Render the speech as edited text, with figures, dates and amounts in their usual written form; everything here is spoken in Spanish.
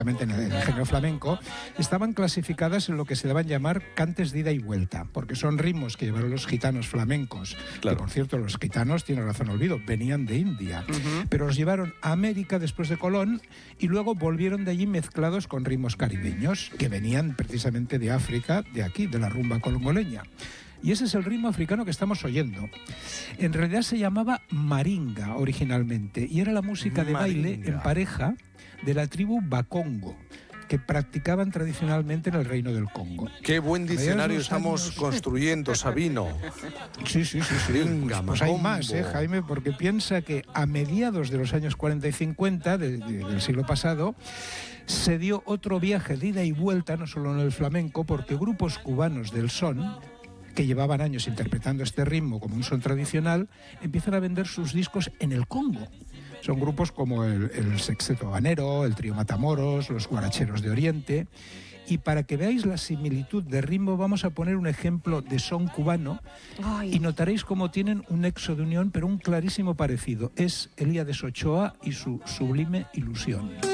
en el género flamenco, estaban clasificadas en lo que se daban llamar cantes de ida y vuelta, porque son ritmos que llevaron los gitanos flamencos, Claro. que por cierto los gitanos, tiene razón Olvido, venían de India, pero los llevaron a América después de Colón y luego volvieron de allí mezclados con ritmos caribeños, que venían precisamente de África, de aquí, de la rumba congoleña. Y ese es el ritmo africano que estamos oyendo. En realidad se llamaba maringa originalmente y era la música de baile Maringa. en pareja de la tribu Bakongo, que practicaban tradicionalmente en el Reino del Congo. Qué buen diccionario los estamos años- construyendo, Sabino. Sí. Maringa, Pues hay Macombo. más, Jaime, porque piensa que a mediados de los años 40 y 50 del siglo pasado se dio otro viaje de ida y vuelta, no solo en el flamenco, porque grupos cubanos del son, que llevaban años interpretando este ritmo como un son tradicional, empiezan a vender sus discos en el Congo. Son grupos como el Sexteto Habanero, el Trío Matamoros, los Guaracheros de Oriente. Y para que veáis la similitud de ritmo, vamos a poner un ejemplo de son cubano y notaréis cómo tienen un nexo de unión, pero un clarísimo parecido. Es Elías Ochoa y su Sublime Ilusión.